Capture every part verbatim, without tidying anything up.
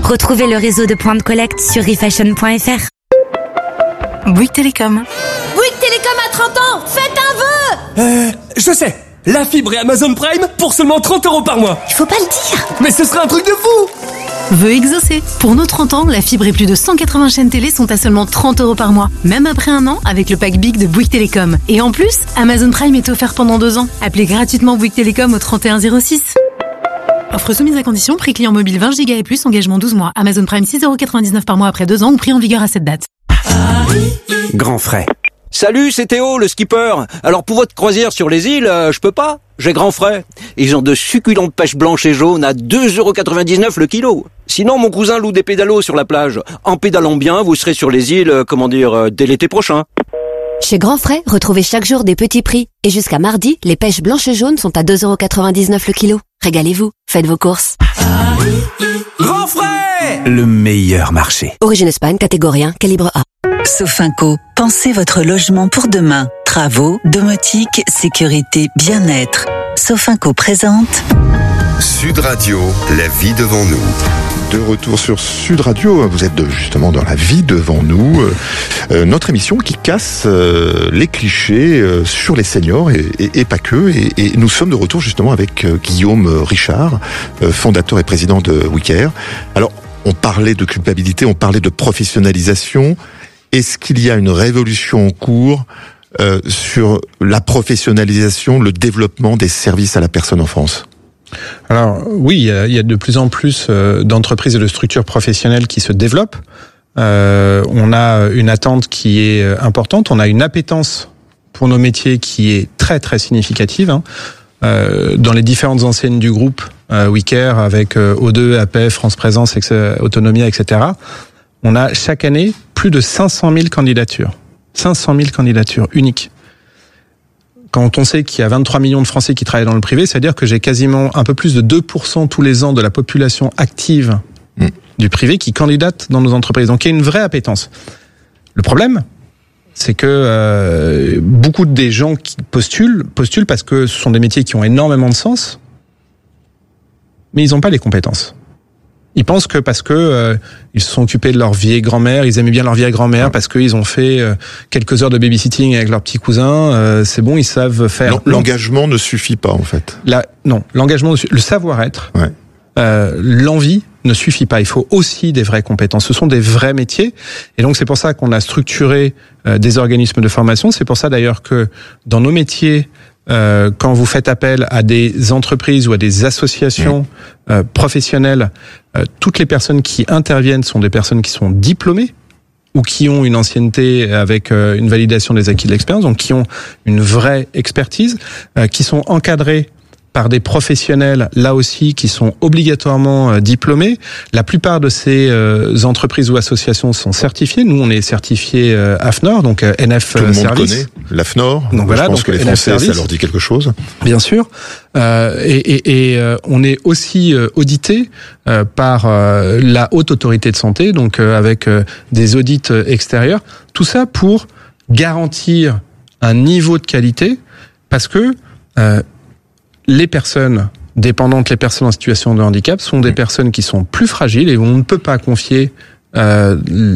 Retrouvez le réseau de points de collecte sur refashion point f r. Bouygues Télécom. Bouygues Télécom a trente ans. Faites un vœu. Euh, je sais. La fibre et Amazon Prime pour seulement trente euros par mois. Il faut pas le dire. Mais ce serait un truc de fou. Vœu exaucé. Pour nos trente ans, la fibre et plus de cent quatre-vingts chaînes télé sont à seulement trente euros par mois. Même après un an, avec le pack Big de Bouygues Télécom. Et en plus, Amazon Prime est offert pendant deux ans. Appelez gratuitement Bouygues Télécom au trente et un zéro six. Offre soumise à condition, prix client mobile vingt giga et plus, engagement douze mois. Amazon Prime six euros quatre-vingt-dix-neuf par mois après deux ans ou prix en vigueur à cette date. Grand frais. Salut, c'est Théo, le skipper. Alors pour votre croisière sur les îles, euh, je peux pas. J'ai grand frais. Ils ont de succulentes pêches blanches et jaunes à deux euros quatre-vingt-dix-neuf le kilo. Sinon, mon cousin loue des pédalos sur la plage. En pédalant bien, vous serez sur les îles, euh, comment dire, euh, dès l'été prochain. Chez Grand Frais, retrouvez chaque jour des petits prix. Et jusqu'à mardi, les pêches blanches et jaunes sont à deux euros quatre-vingt-dix-neuf le kilo. Régalez-vous, faites vos courses. Grand frais! Le meilleur marché. Origine Espagne, catégorie un, calibre A. Sofinco, pensez votre logement pour demain. Travaux, domotique, sécurité, bien-être. Sofinco présente Sud Radio, la vie devant nous. De retour sur Sud Radio, vous êtes justement dans la vie devant nous, euh, notre émission qui casse euh, les clichés euh, sur les seniors et, et, et pas que. Et, et nous sommes de retour justement avec euh, Guillaume Richard, euh, fondateur et président de WeCare. Alors, on parlait de culpabilité, on parlait de professionnalisation. Est-ce qu'il y a une révolution en cours euh, sur la professionnalisation, le développement des services à la personne en France ? Alors oui, il y, a, il y a de plus en plus euh, d'entreprises et de structures professionnelles qui se développent. Euh, on a une attente qui est importante, on a une appétence pour nos métiers qui est très très significative. Hein. Euh, dans les différentes enseignes du groupe, euh, WeCare avec euh, O deux, A P F, France Présence, Autonomia, et cetera. On a chaque année plus de cinq cent mille candidatures. cinq cent mille candidatures uniques. Quand on sait qu'il y a vingt-trois millions de Français qui travaillent dans le privé, c'est-à-dire que j'ai quasiment un peu plus de deux pour cent tous les ans de la population active mmh. du privé qui candidate dans nos entreprises. Donc il y a une vraie appétence. Le problème, c'est que euh, beaucoup des gens qui postulent, postulent parce que ce sont des métiers qui ont énormément de sens, mais ils n'ont pas les compétences. Ils pensent que parce que euh, ils se sont occupés de leur vieille grand-mère, ils aimaient bien leur vieille grand-mère, parce qu'ils ont fait euh, quelques heures de babysitting avec leur petit cousin, euh, c'est bon, ils savent faire. L'engagement ne suffit pas en fait. La, non, l'engagement, le savoir-être, ouais. euh, l'envie ne suffit pas. Il faut aussi des vraies compétences. Ce sont des vrais métiers, et donc c'est pour ça qu'on a structuré euh, des organismes de formation. C'est pour ça d'ailleurs que dans nos métiers, Euh, quand vous faites appel à des entreprises ou à des associations mmh. euh, professionnelles, euh, toutes les personnes qui interviennent sont des personnes qui sont diplômées ou qui ont une ancienneté avec euh, une validation des acquis de l'expérience, donc qui ont une vraie expertise, euh, qui sont encadrées par des professionnels, là aussi, qui sont obligatoirement euh, diplômés. La plupart de ces euh, entreprises ou associations sont certifiées. Nous, on est certifiés euh, A F N O R, donc euh, N F Tout le monde Service. connaît l'A F N O R. Donc voilà, je pense donc que les Français, ça leur dit quelque chose. Bien sûr. Euh, et et, et euh, on est aussi euh, audité euh, par euh, la Haute Autorité de Santé, donc euh, avec euh, des audits euh, extérieurs. Tout ça pour garantir un niveau de qualité, parce que euh, les personnes dépendantes, les personnes en situation de handicap sont des personnes qui sont plus fragiles et on ne peut pas confier, euh,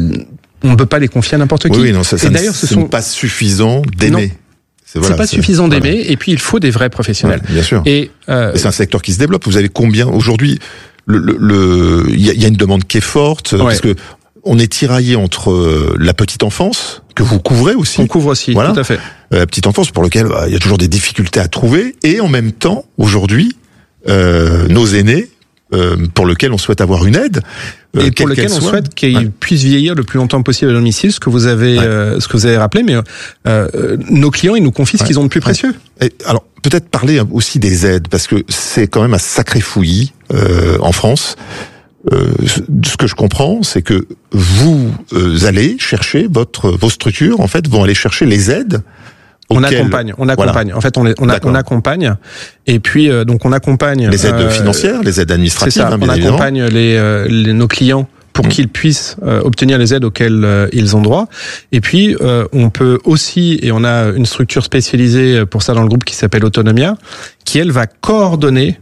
on ne peut pas les confier à n'importe qui. Oui, non, ça, ça et d'ailleurs, ce ce sont n'est pas suffisant d'aimer. C'est, voilà, c'est pas c'est, suffisant d'aimer, voilà. Et puis il faut des vrais professionnels. Ouais, bien sûr. Et, euh, et c'est un secteur qui se développe. Vous avez combien aujourd'hui? Le, le, le, il y a, y a une demande qui est forte, ouais. Parce que on est tiraillé entre la petite enfance, que vous couvrez aussi. On couvre aussi, voilà. Tout à fait. La petite enfance, pour laquelle bah, il y a toujours des difficultés à trouver, et en même temps, aujourd'hui, euh, nos aînés, euh, pour lesquels on souhaite avoir une aide, euh, et pour lesquels on soit. souhaite qu'ils ouais. puissent vieillir le plus longtemps possible à domicile, ce que vous avez, ouais. euh, ce que vous avez rappelé, mais euh, nos clients, ils nous confient ouais. ce qu'ils ont de plus précieux. Et alors, peut-être parler aussi des aides, parce que c'est quand même un sacré fouillis euh, en France. Euh, ce que je comprends, c'est que vous euh, allez chercher votre vos structures, en fait, vont aller chercher les aides. On accompagne, on accompagne. Voilà. En fait, on, les, on, a, on accompagne. Et puis, euh, donc, on accompagne les aides euh, financières, les aides administratives. C'est ça. Hein, on accompagne les, euh, les nos clients pour mmh. qu'ils puissent euh, obtenir les aides auxquelles euh, ils ont droit. Et puis, euh, on peut aussi, et on a une structure spécialisée pour ça dans le groupe qui s'appelle Autonomia, qui elle va coordonner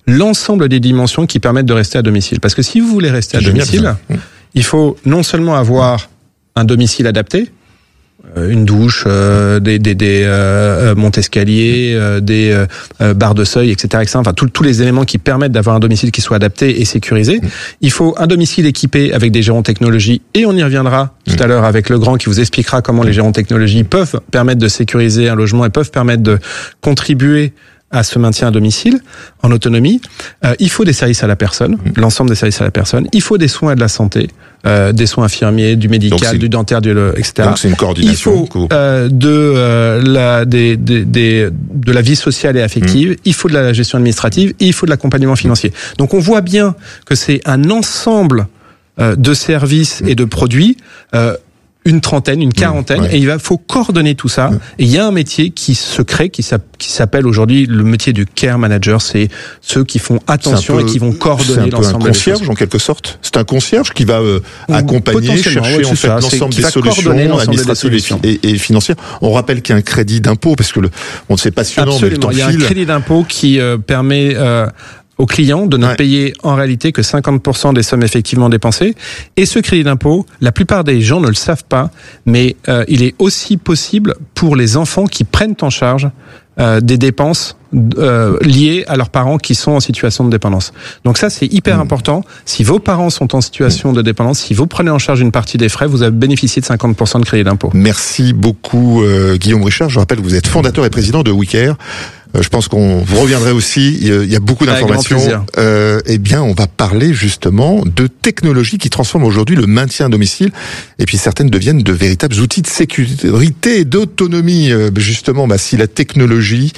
l'ensemble des dimensions qui permettent de rester à domicile. Parce que si vous voulez rester à domicile, il faut non seulement avoir un domicile adapté, une douche, euh, des, des, des euh, montes-escaliers, euh, des euh, barres de seuil, et cetera, et cetera. Enfin, tous les éléments qui permettent d'avoir un domicile qui soit adapté et sécurisé. Il faut un domicile équipé avec des gérants technologie, et on y reviendra tout à l'heure avec Legrand qui vous expliquera comment les gérants technologie peuvent permettre de sécuriser un logement et peuvent permettre de contribuer à ce maintien à domicile, en autonomie. Euh, il faut des services à la personne, mmh. l'ensemble des services à la personne. Il faut des soins de la santé, euh, des soins infirmiers, du médical, du dentaire, du, et cetera. Donc c'est une coordination. Il faut euh, de euh, la des, des, des de la vie sociale et affective. Mmh. Il faut de la gestion administrative. Et il faut de l'accompagnement financier. Donc on voit bien que c'est un ensemble euh, de services mmh. et de produits. Euh, une trentaine, une quarantaine, ouais. et il va, faut coordonner tout ça. Ouais. Et il y a un métier qui se crée, qui s'appelle aujourd'hui le métier du care manager. C'est ceux qui font attention peu, et qui vont coordonner l'ensemble. C'est un peu un concierge en quelque sorte. C'est un concierge qui va euh, accompagner, chercher ouais, en fait l'ensemble des solutions administratives et, et financières. On rappelle qu'il y a un crédit d'impôt parce que le, on c'est passionnant. Absolument. Mais le temps il y a file. Un crédit d'impôt qui euh, permet euh, aux clients de ne ouais. payer en réalité que cinquante pour cent des sommes effectivement dépensées. Et ce crédit d'impôt, la plupart des gens ne le savent pas, mais euh, il est aussi possible pour les enfants qui prennent en charge euh, des dépenses euh, liées à leurs parents qui sont en situation de dépendance. Donc ça, c'est hyper mmh. important. Si vos parents sont en situation mmh. de dépendance, si vous prenez en charge une partie des frais, vous avez bénéficié de cinquante pour cent de crédit d'impôt. Merci beaucoup euh, Guillaume Richard. Je rappelle que vous êtes fondateur et président de WeCare. Euh, je pense qu'on vous reviendrait aussi. Il y a beaucoup d'informations. Euh, eh bien, on va parler justement de technologies qui transforment aujourd'hui le maintien à domicile. Et puis certaines deviennent de véritables outils de sécurité et d'autonomie. Euh, justement, bah, si la technologie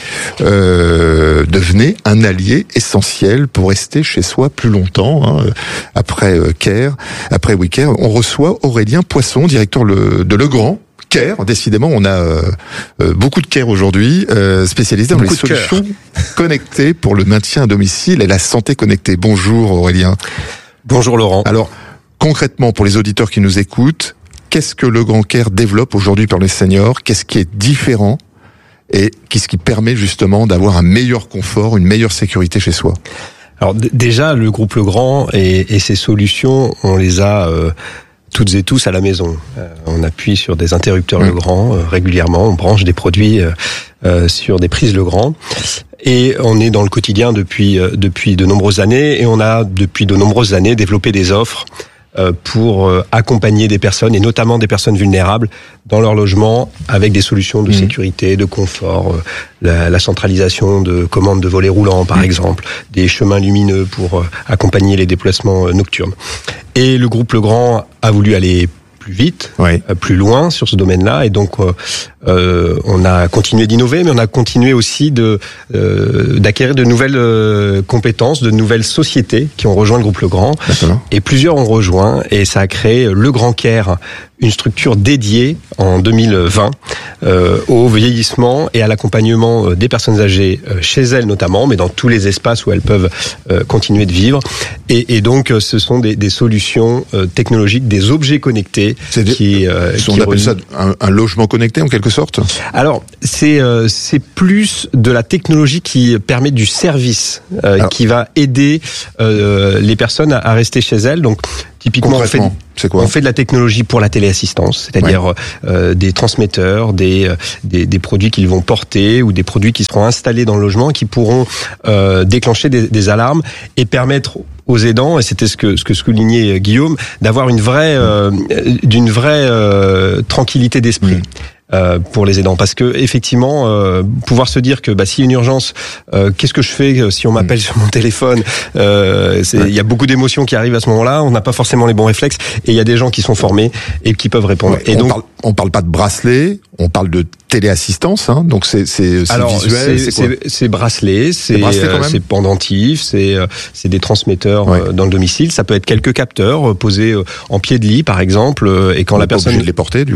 euh, devenait un allié essentiel pour rester chez soi plus longtemps. Hein. Après euh, Care, après WeCare, on reçoit Aurélien Poisson, directeur le, de Legrand. Care, décidément, on a euh, euh, beaucoup de care aujourd'hui, euh, spécialisé dans beaucoup les solutions connectées pour le maintien à domicile et la santé connectée. Bonjour Aurélien. Bonjour Laurent. Alors, concrètement, pour les auditeurs qui nous écoutent, qu'est-ce que Legrand Care développe aujourd'hui pour les seniors? Qu'est-ce qui est différent? Et qu'est-ce qui permet justement d'avoir un meilleur confort, une meilleure sécurité chez soi? Alors d- déjà, le groupe Legrand et, et ses solutions, on les a... Euh, toutes et tous à la maison. Euh, on appuie sur des interrupteurs mmh. Legrand euh, régulièrement, on branche des produits euh, euh, sur des prises Legrand et on est dans le quotidien depuis euh, depuis de nombreuses années et on a depuis de nombreuses années développé des offres euh, pour euh, accompagner des personnes et notamment des personnes vulnérables dans leur logement avec des solutions de mmh. sécurité, de confort, euh, la, la centralisation de commandes de volets roulants par mmh. exemple, des chemins lumineux pour euh, accompagner les déplacements euh, nocturnes. Et le groupe Legrand a voulu aller plus vite, oui. euh, plus loin sur ce domaine-là, et donc euh, euh, on a continué d'innover, mais on a continué aussi de euh, d'acquérir de nouvelles euh, compétences, de nouvelles sociétés qui ont rejoint le groupe Legrand, et plusieurs ont rejoint, et ça a créé Legrand Care, une structure dédiée en deux mille vingt euh, au vieillissement et à l'accompagnement des personnes âgées euh, chez elles notamment, mais dans tous les espaces où elles peuvent euh, continuer de vivre. Et, et donc, ce sont des, des solutions euh, technologiques, des objets connectés. C'est qui, euh, on qui appelle ça un, un logement connecté en quelque sorte. Alors, c'est euh, c'est plus de la technologie qui permet du service, euh, Alors, qui va aider euh, les personnes à, à rester chez elles. Donc, typiquement, on fait, c'est quoi on fait de la technologie pour la téléassistance, c'est-à-dire ouais. euh, des transmetteurs, des, des, des produits qu'ils vont porter ou des produits qui seront installés dans le logement qui pourront euh, déclencher des, des alarmes et permettre aux aidants, et c'était ce que ce que soulignait Guillaume, d'avoir une vraie, euh, d'une vraie euh, tranquillité d'esprit. Mmh. Euh, pour les aidants, parce que effectivement euh, pouvoir se dire que bah, s'il y a une urgence, euh, qu'est-ce que je fais si on m'appelle mmh. sur mon téléphone, euh, il ouais. y a beaucoup d'émotions qui arrivent à ce moment-là, on n'a pas forcément les bons réflexes, et il y a des gens qui sont formés et qui peuvent répondre. Ouais, et on donc parle, on parle pas de bracelet, on parle de téléassistance, hein, donc c'est c'est c'est alors, visuel, c'est c'est, c'est bracelet, c'est euh, c'est pendentif, c'est euh, c'est des transmetteurs ouais. euh, dans le domicile, ça peut être quelques capteurs euh, posés euh, en pied de lit par exemple, euh, et quand on la personne obligé de les porter du coup.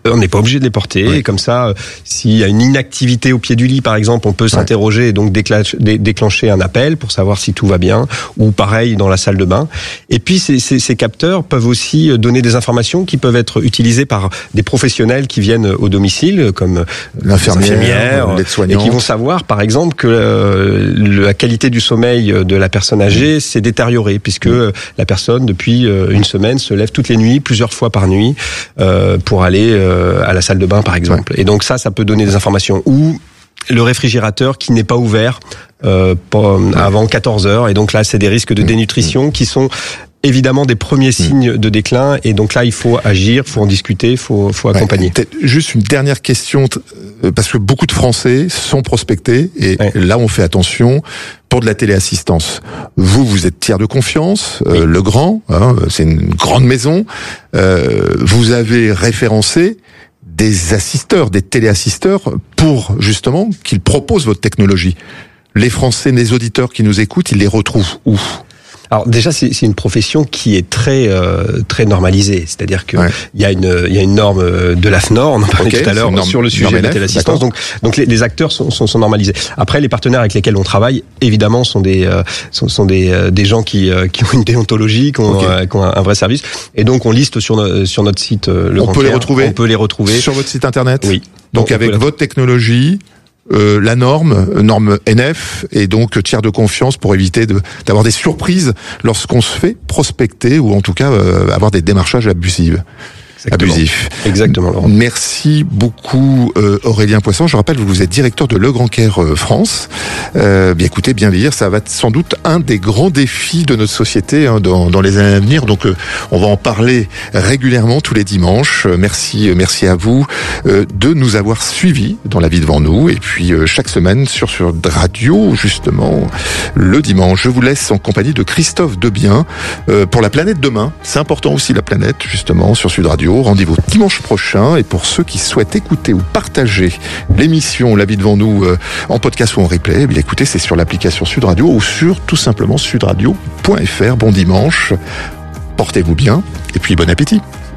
On n'est pas obligé de les porter. Oui. Et comme ça, euh, s'il y a une inactivité au pied du lit, par exemple, on peut s'interroger et donc déclencher, dé- déclencher un appel pour savoir si tout va bien. Ou pareil dans la salle de bain. Et puis ces, ces, ces capteurs peuvent aussi donner des informations qui peuvent être utilisées par des professionnels qui viennent au domicile, comme l'infirmière, l'aide-soignante, et qui vont savoir, par exemple, que euh, la qualité du sommeil de la personne âgée s'est détériorée, puisque mmh. la personne, depuis une semaine, se lève toutes les nuits, plusieurs fois par nuit, euh, pour aller euh, à la salle de bain, par exemple. Ouais. Et donc ça, ça peut donner des informations. Ou le réfrigérateur qui n'est pas ouvert euh, avant quatorze heures. Et donc là, c'est des risques de dénutrition qui sont évidemment des premiers signes de déclin. Et donc là, il faut agir, il faut en discuter, il faut, faut accompagner. Ouais, peut-être juste une dernière question, parce que beaucoup de Français sont prospectés. Et ouais. là, on fait attention pour de la téléassistance. Vous, vous êtes tiers de confiance, euh, oui. Le Grand, hein, c'est une grande maison. Euh, vous avez référencé des assisteurs, des téléassisteurs, pour justement qu'ils proposent votre technologie. Les Français, les auditeurs qui nous écoutent, ils les retrouvent où ? Alors déjà, c'est, c'est une profession qui est très euh, très normalisée, c'est-à-dire que ouais. il y a une il y a une norme de l'A F N O R, on en parlait okay, tout à l'heure norme, sur le sujet de la téléassistance. Donc donc les, les acteurs sont, sont sont normalisés. Après, les partenaires avec lesquels on travaille, évidemment, sont des euh, sont, sont des euh, des gens qui euh, qui ont une déontologie, qui ont, okay. euh, qui ont un, un vrai service. Et donc on liste sur no, sur notre site euh, le on Grand peut Clair. les retrouver. On peut les retrouver sur votre site internet. Oui. Donc on avec votre technologie. Euh, la norme, norme N F, et donc tiers de confiance pour éviter de, d'avoir des surprises lorsqu'on se fait prospecter ou en tout cas euh, avoir des démarchages abusifs. Exactement. Abusif. Exactement, Laurent. Merci beaucoup euh, Aurélien Poisson. Je rappelle que vous êtes directeur de Le Grand Caire euh, France. Euh, bien écoutez, bien vieillir, ça va être sans doute un des grands défis de notre société hein, dans, dans les années à venir. Donc euh, on va en parler régulièrement tous les dimanches. Euh, merci, euh, merci à vous euh, de nous avoir suivis dans La Vie devant nous. Et puis euh, chaque semaine sur sur Radio, justement, le dimanche. Je vous laisse en compagnie de Christophe Debien euh, pour la planète demain. C'est important aussi la planète, justement, sur Sud Radio. Rendez-vous dimanche prochain. Et pour ceux qui souhaitent écouter ou partager l'émission La Vie devant nous euh, en podcast ou en replay, eh bien écoutez, c'est sur l'application Sud Radio ou sur tout simplement sudradio point f r. Bon dimanche, portez-vous bien et puis bon appétit.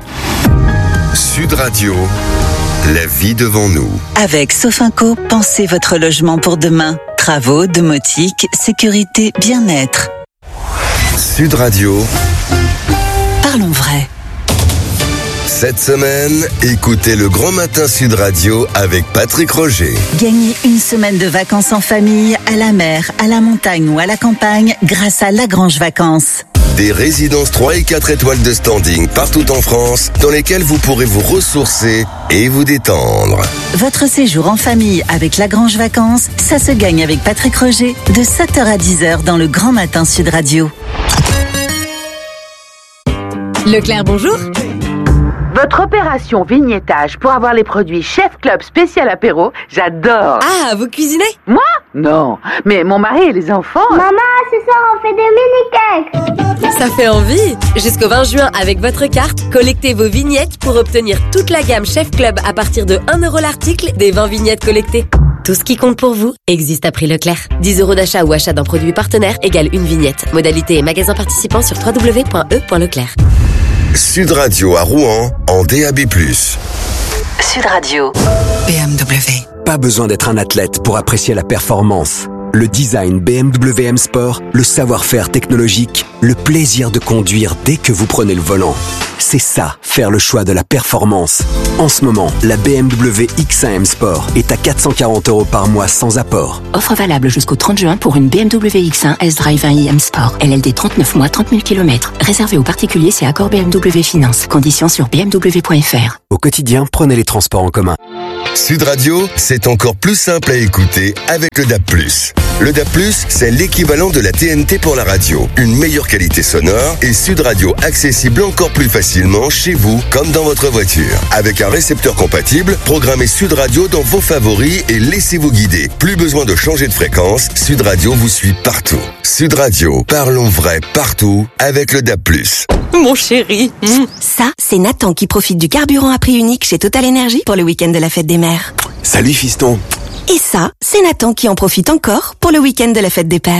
Sud Radio, La Vie devant nous. Avec Sofinco, pensez votre logement pour demain. Travaux, domotique, sécurité, bien-être. Sud Radio. Parlons vrai. Cette semaine, écoutez le Grand Matin Sud Radio avec Patrick Roger. Gagnez une semaine de vacances en famille, à la mer, à la montagne ou à la campagne grâce à Lagrange Vacances. Des résidences trois et quatre étoiles de standing partout en France dans lesquelles vous pourrez vous ressourcer et vous détendre. Votre séjour en famille avec Lagrange Vacances, ça se gagne avec Patrick Roger de sept heures à dix heures dans le Grand Matin Sud Radio. Leclerc, bonjour. Votre opération vignettage pour avoir les produits Chef Club spécial apéro, j'adore. Ah, vous cuisinez? Moi? Non, mais mon mari et les enfants. Maman, ce soir on fait des mini-cakes. Ça fait envie. Jusqu'au vingt juin, avec votre carte, collectez vos vignettes pour obtenir toute la gamme Chef Club à partir de un euro l'article des vingt vignettes collectées. Tout ce qui compte pour vous existe à prix Leclerc. dix euros d'achat ou achat d'un produit partenaire égale une vignette. Modalité et magasin participant sur w w w point e point leclerc. Sud Radio à Rouen en D A B plus. Sud Radio. B M W. Pas besoin d'être un athlète pour apprécier la performance. Le design B M W M Sport, le savoir-faire technologique, le plaisir de conduire dès que vous prenez le volant. C'est ça, faire le choix de la performance. En ce moment, la B M W X un M Sport est à quatre cent quarante euros par mois sans apport. Offre valable jusqu'au trente juin pour une B M W X un S-Drive un i M Sport. L L D trente-neuf mois, trente mille kilomètres. Réservé aux particuliers, c'est accord B M W Finance. Conditions sur b m w point f r. Au quotidien, prenez les transports en commun. Sud Radio, c'est encore plus simple à écouter avec le D A B plus. Le D A B plus, c'est l'équivalent de la T N T pour la radio. Une meilleure qualité sonore et Sud Radio accessible encore plus facilement chez vous comme dans votre voiture. Avec un récepteur compatible, programmez Sud Radio dans vos favoris et laissez-vous guider. Plus besoin de changer de fréquence, Sud Radio vous suit partout. Sud Radio, parlons vrai partout avec le D A B plus. Mon chéri. Mmh. Ça, c'est Nathan qui profite du carburant à prix unique chez Total Energy pour le week-end de la fête des mères. Salut fiston. Et ça, c'est Nathan qui en profite encore pour le week-end de la fête des pères.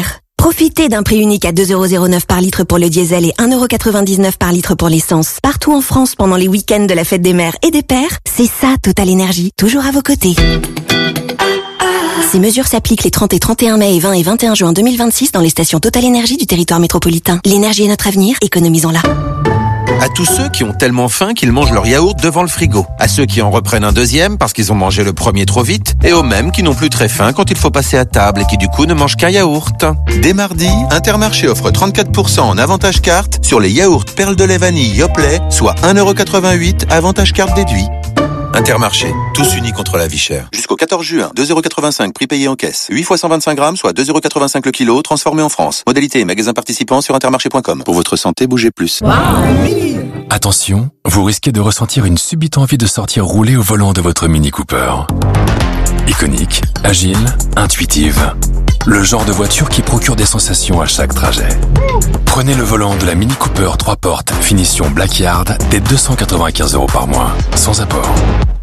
Profitez d'un prix unique à deux euros zéro neuf par litre pour le diesel et un euro quatre-vingt-dix-neuf par litre pour l'essence. Partout en France pendant les week-ends de la fête des mères et des pères, c'est ça Total Énergie, toujours à vos côtés. Ces mesures s'appliquent les trente et trente et un mai et vingt et vingt et un juin deux mille vingt-six dans les stations Total Énergie du territoire métropolitain. L'énergie est notre avenir, économisons-la. À tous ceux qui ont tellement faim qu'ils mangent leur yaourt devant le frigo. À ceux qui en reprennent un deuxième parce qu'ils ont mangé le premier trop vite. Et aux mêmes qui n'ont plus très faim quand il faut passer à table et qui du coup ne mangent qu'un yaourt. Dès mardi, Intermarché offre trente-quatre pour cent en avantage carte sur les yaourts perles de lait vanille Yoplait, soit un euro quatre-vingt-huit avantage carte déduit. Intermarché, tous unis contre la vie chère. Jusqu'au quatorze juin, deux euros quatre-vingt-cinq prix payé en caisse. huit fois cent vingt-cinq grammes, soit deux euros quatre-vingt-cinq le kilo, transformé en France. Modalité et magasin participant sur intermarché point com. Pour votre santé, bougez plus. Wow. Attention, vous risquez de ressentir une subite envie de sortir rouler au volant de votre Mini Cooper. Iconique, agile, intuitive. Le genre de voiture qui procure des sensations à chaque trajet. Prenez le volant de la Mini Cooper trois portes, finition Blackyard, dès deux cent quatre-vingt-quinze euros par mois, sans apport.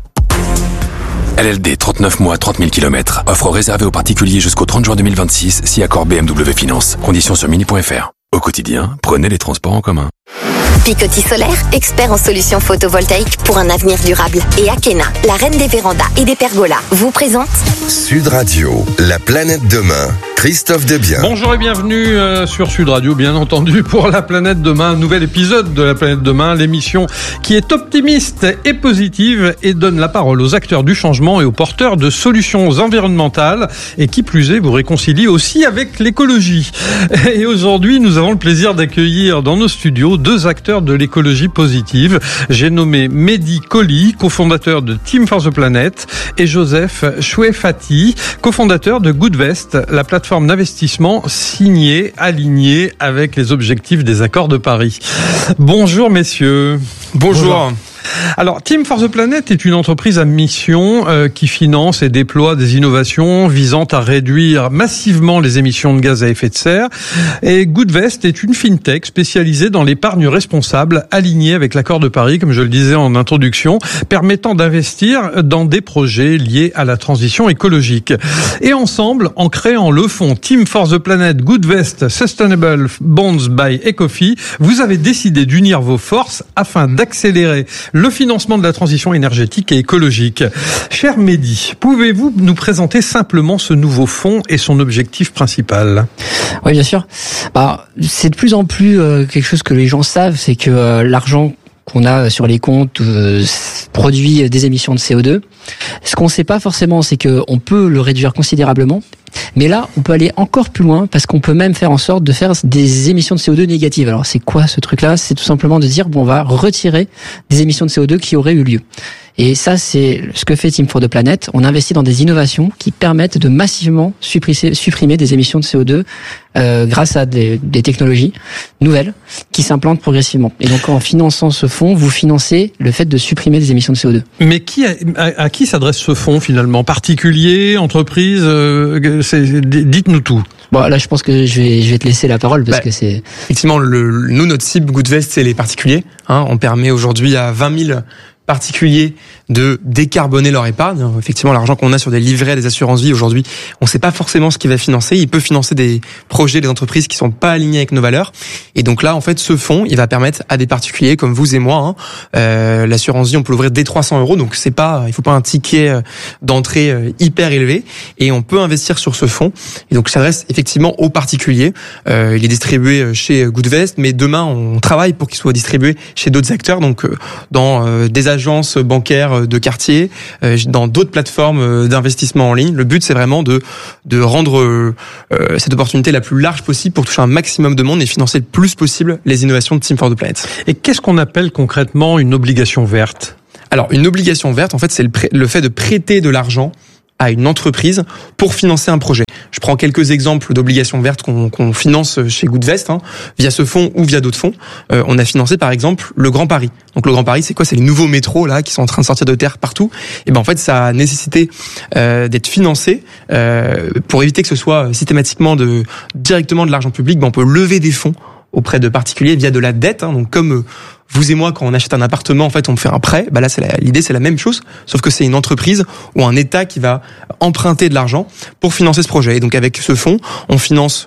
L L D trente-neuf mois, trente mille kilomètres. Offre réservée aux particuliers jusqu'au trente juin deux mille vingt-six, si accord B M W Finance. Conditions sur mini point f r. Au quotidien, prenez les transports en commun. Picoty Solaire, expert en solutions photovoltaïques pour un avenir durable. Et Akena, la reine des vérandas et des pergolas, vous présente Sud Radio, la planète demain. Christophe Debiens. Bonjour et bienvenue euh, sur Sud Radio, bien entendu, pour La Planète Demain, un nouvel épisode de La Planète Demain, l'émission qui est optimiste et positive et donne la parole aux acteurs du changement et aux porteurs de solutions environnementales et qui plus est, vous réconcilie aussi avec l'écologie. Et aujourd'hui, nous avons le plaisir d'accueillir dans nos studios deux acteurs de l'écologie positive. J'ai nommé Mehdi Colli, cofondateur de Team for the Planet, et Joseph Chouefati, cofondateur de Goodvest, la plateforme d'investissement signée, alignée avec les objectifs des accords de Paris. Bonjour messieurs. Bonjour. Bonjour. Alors, Team for the Planet est une entreprise à mission euh, qui finance et déploie des innovations visant à réduire massivement les émissions de gaz à effet de serre. Et Goodvest est une fintech spécialisée dans l'épargne responsable, alignée avec l'accord de Paris, comme je le disais en introduction, permettant d'investir dans des projets liés à la transition écologique. Et ensemble, en créant le fonds Team for the Planet Goodvest Sustainable Bonds by Ecofi, vous avez décidé d'unir vos forces afin d'accélérer le financement de la transition énergétique et écologique. Cher Mehdi, pouvez-vous nous présenter simplement ce nouveau fonds et son objectif principal ? Oui, bien sûr. Bah, c'est de plus en plus euh, quelque chose que les gens savent, c'est que euh, l'argent qu'on a sur les comptes euh, produit des émissions de C O deux. Ce qu'on ne sait pas forcément, c'est qu'on peut le réduire considérablement. Mais là, on peut aller encore plus loin parce qu'on peut même faire en sorte de faire des émissions de C O deux négatives. Alors, c'est quoi ce truc-là ? C'est tout simplement de dire, bon, on va retirer des émissions de C O deux qui auraient eu lieu. Et ça, c'est ce que fait Team for the Planet. On investit dans des innovations qui permettent de massivement supprimer, supprimer des émissions de C O deux euh, grâce à des, des technologies nouvelles qui s'implantent progressivement. Et donc, en finançant ce fonds, vous financez le fait de supprimer des émissions de C O deux. Mais qui a, à, à qui s'adresse ce fonds finalement ? Particuliers, entreprises euh, c'est, dites-nous tout. Bon, là, je pense que je vais, je vais te laisser la parole parce bah, que c'est... Effectivement, le, nous, notre cible Goodvest, c'est les particuliers. Hein, on permet aujourd'hui à vingt mille particuliers de décarboner leur épargne. Effectivement, l'argent qu'on a sur des livrets, des assurances-vie aujourd'hui, on ne sait pas forcément ce qu'il va financer. Il peut financer des projets, des entreprises qui sont pas alignées avec nos valeurs. Et donc là, en fait, ce fonds, il va permettre à des particuliers comme vous et moi, hein, euh, l'assurance-vie, on peut l'ouvrir dès trois cents euros. Donc c'est pas, il faut pas un ticket d'entrée hyper élevé. Et on peut investir sur ce fonds. Et donc, ça s'adresse effectivement aux particuliers. Euh, il est distribué chez Goodvest, mais demain, on travaille pour qu'il soit distribué chez d'autres acteurs. Donc, dans euh, des agences bancaires de quartier, euh, dans d'autres plateformes d'investissement en ligne. Le but, c'est vraiment de de rendre euh, cette opportunité la plus large possible pour toucher un maximum de monde et financer le plus possible les innovations de Team for the Planet. Et qu'est-ce qu'on appelle concrètement une obligation verte ? Alors, une obligation verte, en fait, c'est le, pré- le fait de prêter de l'argent à une entreprise pour financer un projet. Je prends quelques exemples d'obligations vertes qu'on, qu'on finance chez Goodvest, hein, via ce fonds ou via d'autres fonds. Euh, on a financé par exemple le Grand Paris. Donc le Grand Paris, c'est quoi ? C'est les nouveaux métros là qui sont en train de sortir de terre partout. Et ben en fait, ça a nécessité euh, d'être financé euh, pour éviter que ce soit systématiquement de directement de l'argent public. Ben on peut lever des fonds auprès de particuliers via de la dette. Hein, donc comme euh, vous et moi, quand on achète un appartement, en fait, on fait un prêt. Bah là, c'est la, l'idée, c'est la même chose, sauf que c'est une entreprise ou un État qui va emprunter de l'argent pour financer ce projet. Et donc, avec ce fonds, on finance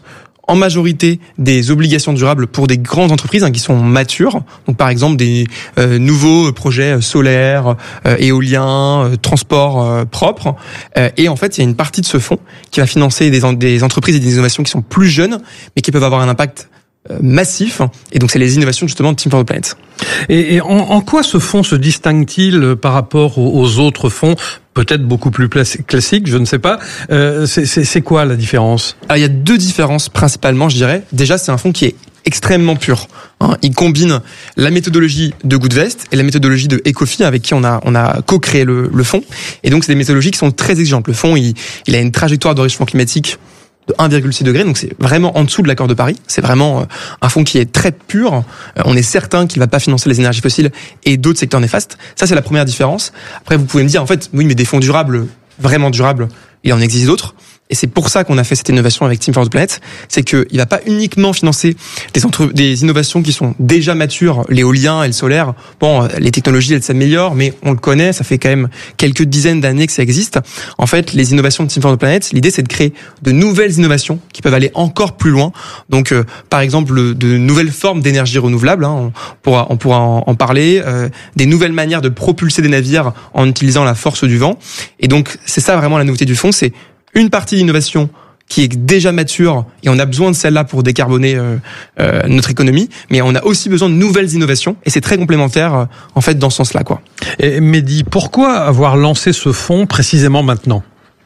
en majorité des obligations durables pour des grandes entreprises hein, qui sont matures. Donc par exemple des euh, nouveaux projets solaires, euh, éoliens, euh, transports euh, propres. Euh, et en fait, il y a une partie de ce fonds qui va financer des, en- des entreprises et des innovations qui sont plus jeunes, mais qui peuvent avoir un impact euh, massif. Et donc c'est les innovations justement de Team for the Planet. Et, et en, en quoi ce fonds se distingue-t-il par rapport aux, aux autres fonds, peut-être beaucoup plus plas- classiques, je ne sais pas. Euh, c'est, c'est, c'est quoi la différence ? Alors il y a deux différences principalement, je dirais. Déjà, c'est un fonds qui est extrêmement pur. Hein. Il combine la méthodologie de Goodvest et la méthodologie de Ecofi avec qui on a on a co-créé le, le fonds. Et donc c'est des méthodologies qui sont très exigeantes. Le fonds, il, il a une trajectoire de réchauffement climatique de un virgule six degré, donc c'est vraiment en dessous de l'accord de Paris. C'est vraiment un fonds qui est très pur. On est certain qu'il va pas financer les énergies fossiles et d'autres secteurs néfastes. Ça, c'est la première différence. Après, vous pouvez me dire, en fait, oui, mais des fonds durables, vraiment durables, il en existe d'autres. Et c'est pour ça qu'on a fait cette innovation avec Team for the Planet. C'est qu'il va pas uniquement financer des, entre... des innovations qui sont déjà matures, l'éolien et le solaire. Bon, les technologies, elles s'améliorent, mais on le connaît, ça fait quand même quelques dizaines d'années que ça existe. En fait, les innovations de Team for the Planet, l'idée, c'est de créer de nouvelles innovations qui peuvent aller encore plus loin. Donc, euh, par exemple, de nouvelles formes d'énergie renouvelable, hein, on pourra, on pourra en, en parler, euh, des nouvelles manières de propulser des navires en utilisant la force du vent. Et donc, c'est ça vraiment la nouveauté du fonds, c'est une partie d'innovation qui est déjà mature et on a besoin de celle-là pour décarboner euh, euh, notre économie, mais on a aussi besoin de nouvelles innovations et c'est très complémentaire euh, en fait dans ce sens-là, quoi. Et Mehdi, pourquoi avoir lancé ce fonds précisément maintenant ?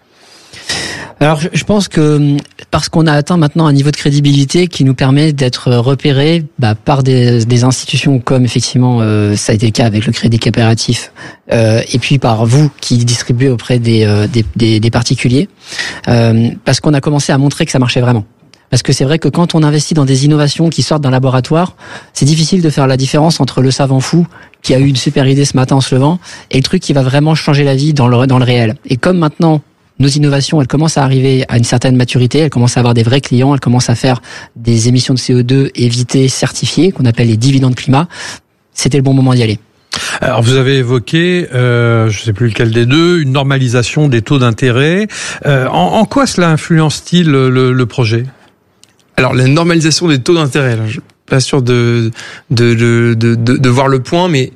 Alors, je pense que parce qu'on a atteint maintenant un niveau de crédibilité qui nous permet d'être repérés bah, par des, des institutions comme effectivement euh, ça a été le cas avec le Crédit Coopératif, euh, et puis par vous qui distribuez auprès des, euh, des, des, des particuliers, euh, parce qu'on a commencé à montrer que ça marchait vraiment. Parce que c'est vrai que quand on investit dans des innovations qui sortent d'un laboratoire, c'est difficile de faire la différence entre le savant fou qui a eu une super idée ce matin en se levant et le truc qui va vraiment changer la vie dans le, dans le réel. Et comme maintenant nos innovations, elles commencent à arriver à une certaine maturité, elles commencent à avoir des vrais clients, elles commencent à faire des émissions de C O deux évitées, certifiées, qu'on appelle les dividendes climat. C'était le bon moment d'y aller. Alors vous avez évoqué, euh, je ne sais plus lequel des deux, une normalisation des taux d'intérêt. Euh, en, en quoi cela influence-t-il le, le, le projet ? Alors la normalisation des taux d'intérêt, là, je suis pas sûr de de de de, de, de voir le point, mais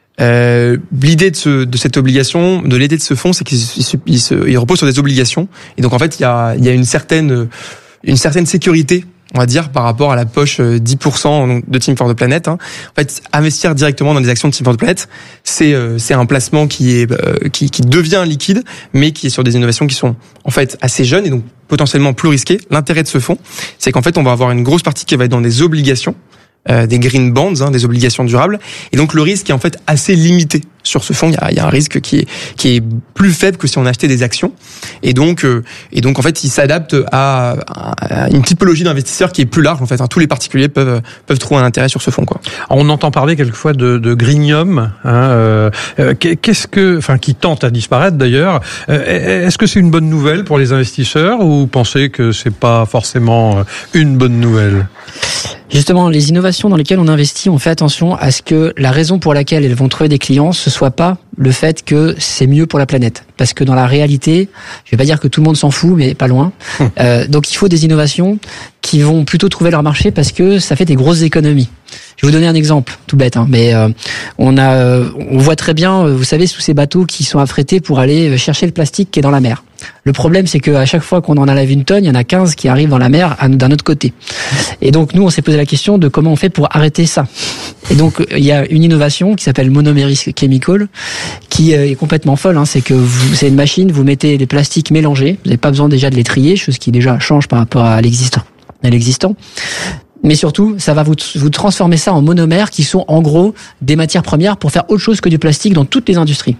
Euh, l'idée de, ce, de cette obligation, de l'idée de ce fonds, c'est qu'il se, il se, il repose sur des obligations. Et donc en fait, il y a, il y a une certaine, une certaine sécurité, on va dire, par rapport à la poche dix pour cent de Team for the Planet. Hein. En fait, investir directement dans des actions de Team for the Planet, c'est, c'est un placement qui est, qui, qui devient liquide, mais qui est sur des innovations qui sont en fait assez jeunes et donc potentiellement plus risquées. L'intérêt de ce fonds, c'est qu'en fait, on va avoir une grosse partie qui va être dans des obligations. Euh, des green bonds, hein, des obligations durables, et donc le risque est en fait assez limité sur ce fonds. Il y a, il y a un risque qui est qui est plus faible que si on achetait des actions, et donc euh, et donc en fait il s'adapte à, à une typologie d'investisseurs qui est plus large en fait. Hein. Tous les particuliers peuvent peuvent trouver un intérêt sur ce fonds, quoi. Alors, on entend parler quelquefois de, de greenium, hein, euh, qu'est-ce que, enfin qui tente à disparaître d'ailleurs. Euh, est-ce que c'est une bonne nouvelle pour les investisseurs ou pensez que c'est pas forcément une bonne nouvelle ? Justement, les innovations dans lesquelles on investit, on fait attention à ce que la raison pour laquelle elles vont trouver des clients, ce soit pas le fait que c'est mieux pour la planète. Parce que dans la réalité, je vais pas dire que tout le monde s'en fout, mais pas loin. Euh, donc il faut des innovations qui vont plutôt trouver leur marché parce que ça fait des grosses économies. Je vais vous donner un exemple, tout bête, hein, mais euh, on a, euh, on voit très bien, vous savez, sous ces bateaux qui sont affrétés pour aller chercher le plastique qui est dans la mer. Le problème, c'est qu'à chaque fois qu'on en enlève une tonne, il y en a quinze qui arrivent dans la mer d'un autre côté. Et donc, nous, on s'est posé la question de comment on fait pour arrêter ça. Et donc, il y a une innovation qui s'appelle Monomeris Chemical, qui est complètement folle. Hein. C'est que vous, c'est une machine, vous mettez les plastiques mélangés, vous n'avez pas besoin déjà de les trier, chose qui déjà change par rapport à l'existant. À l'existant. Mais surtout, ça va vous, vous transformer ça en monomères qui sont en gros des matières premières pour faire autre chose que du plastique dans toutes les industries.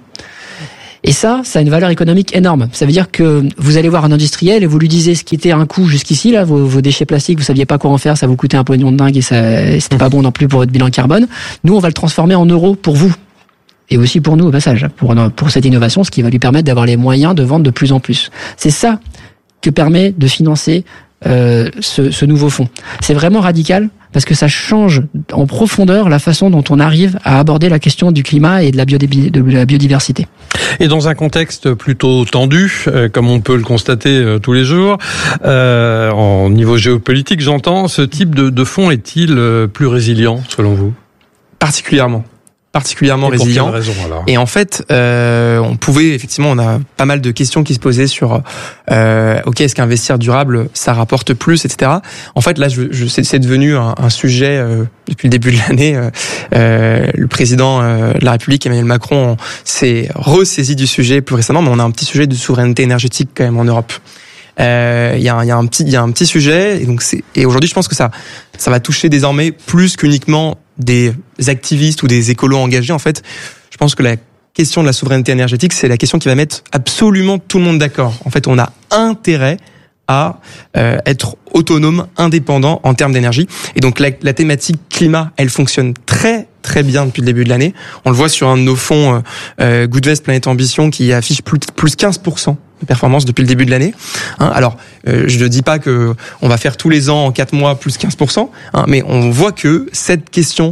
Et ça, ça a une valeur économique énorme. Ça veut dire que vous allez voir un industriel et vous lui disiez ce qui était un coût jusqu'ici, là, vos, vos déchets plastiques, vous saviez pas quoi en faire, ça vous coûtait un pognon de dingue et ça, c'était pas bon non plus pour votre bilan carbone. Nous, on va le transformer en euros pour vous. Et aussi pour nous, au passage, pour, pour cette innovation, ce qui va lui permettre d'avoir les moyens de vendre de plus en plus. C'est ça que permet de financer euh, ce, ce nouveau fonds. C'est vraiment radical parce que ça change en profondeur la façon dont on arrive à aborder la question du climat et de la, biodi- de la biodiversité. Et dans un contexte plutôt tendu, euh, comme on peut le constater euh, tous les jours, euh, en niveau géopolitique, j'entends, ce type de, de fonds est-il euh, plus résilient selon vous ? Particulièrement. particulièrement et pour résilient. quelle raison, alors ? Et en fait, euh, on pouvait effectivement, on a pas mal de questions qui se posaient sur, euh, ok, est-ce qu'investir durable, ça rapporte plus, et cetera. En fait, là, je, je, c'est, c'est devenu un, un sujet euh, depuis le début de l'année. Euh, euh, le président euh, de la République, Emmanuel Macron, s'est ressaisi du sujet plus récemment, mais on a un petit sujet de souveraineté énergétique quand même en Europe. Il euh, y, a, y a un petit, il y a un petit sujet, et donc c'est, et aujourd'hui, je pense que ça, ça va toucher désormais plus qu'uniquement des activistes ou des écolos engagés. En fait, je pense que la question de la souveraineté énergétique, c'est la question qui va mettre absolument tout le monde d'accord. En fait, on a intérêt à euh, être autonome, indépendant en termes d'énergie. Et donc la, la thématique climat, elle fonctionne très très bien depuis le début de l'année. On le voit sur un de nos fonds euh, Goodvest Planète Ambition qui affiche plus plus quinze pour cent de performance depuis le début de l'année. Hein, alors, euh, je ne dis pas que on va faire tous les ans en quatre mois plus quinze pour cent, hein, mais on voit que cette question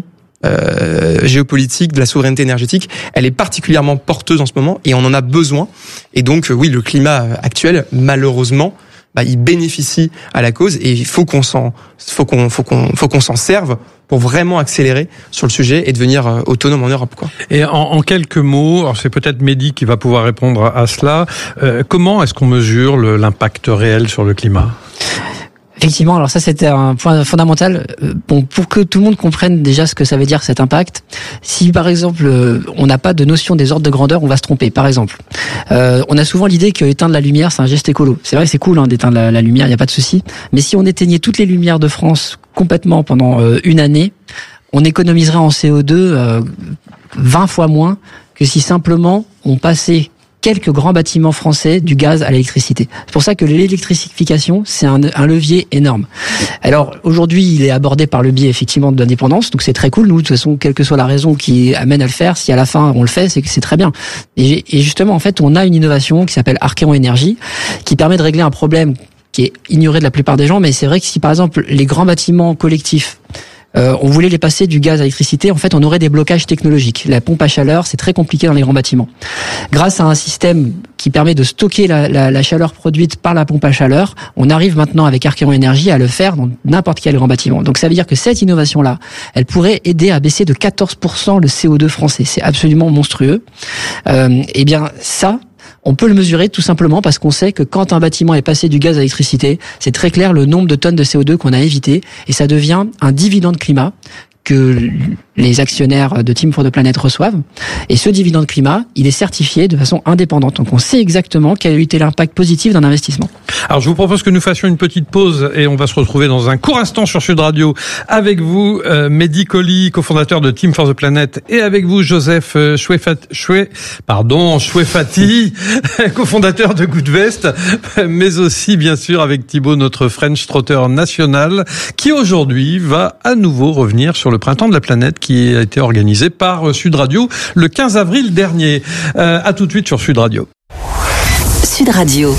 euh, géopolitique de la souveraineté énergétique, elle est particulièrement porteuse en ce moment et on en a besoin. Et donc, euh, oui, le climat actuel, malheureusement, bah, il bénéficie à la cause et il faut qu'on s'en, faut qu'on, faut qu'on, faut qu'on s'en serve pour vraiment accélérer sur le sujet et devenir euh, autonome en Europe, quoi. Et en, en quelques mots, alors c'est peut-être Mehdi qui va pouvoir répondre à, à cela. Euh, comment est-ce qu'on mesure le, l'impact réel sur le climat ? Effectivement, alors ça c'était un point fondamental. Bon, pour que tout le monde comprenne déjà ce que ça veut dire cet impact, si par exemple on n'a pas de notion des ordres de grandeur, on va se tromper. Par exemple, euh, on a souvent l'idée que éteindre la lumière c'est un geste écolo. C'est vrai, c'est cool hein, d'éteindre la, la lumière, il y a pas de souci. Mais si on éteignait toutes les lumières de France complètement pendant euh, une année, on économiserait en C O deux euh, vingt fois moins que si simplement on passait quelques grands bâtiments français du gaz à l'électricité. C'est pour ça que l'électrification, c'est un, un levier énorme. Alors, aujourd'hui, il est abordé par le biais, effectivement, de l'indépendance, donc c'est très cool. Nous, de toute façon, quelle que soit la raison qui amène à le faire, si à la fin, on le fait, c'est que c'est très bien. Et, et justement, en fait, on a une innovation qui s'appelle Archeon Énergie, qui permet de régler un problème qui est ignoré de la plupart des gens, mais c'est vrai que si, par exemple, les grands bâtiments collectifs, Euh, on voulait les passer du gaz à l'électricité, en fait, on aurait des blocages technologiques. La pompe à chaleur, c'est très compliqué dans les grands bâtiments. Grâce à un système qui permet de stocker la, la, la chaleur produite par la pompe à chaleur, on arrive maintenant avec Archeon Énergie à le faire dans n'importe quel grand bâtiment. Donc ça veut dire que cette innovation-là, elle pourrait aider à baisser de quatorze pour cent le C O deux français. C'est absolument monstrueux. Euh, et bien ça, on peut le mesurer tout simplement parce qu'on sait que quand un bâtiment est passé du gaz à l'électricité, c'est très clair le nombre de tonnes de C O deux qu'on a évité et ça devient un dividende climat que les actionnaires de Team for the Planet reçoivent. Et ce dividende climat, il est certifié de façon indépendante. Donc on sait exactement quel a été l'impact positif d'un investissement. Alors je vous propose que nous fassions une petite pause et on va se retrouver dans un court instant sur Sud Radio avec vous, euh, Mehdi Colli, cofondateur de Team for the Planet, et avec vous, Joseph Chouefati, Choué, pardon, Chouefati, cofondateur de Goodvest, mais aussi bien sûr avec Thibaut, notre French Trotter national, qui aujourd'hui va à nouveau revenir sur le Printemps de la Planète qui a été organisé par Sud Radio le quinze avril dernier. Euh, à tout de suite sur Sud Radio. Sud Radio.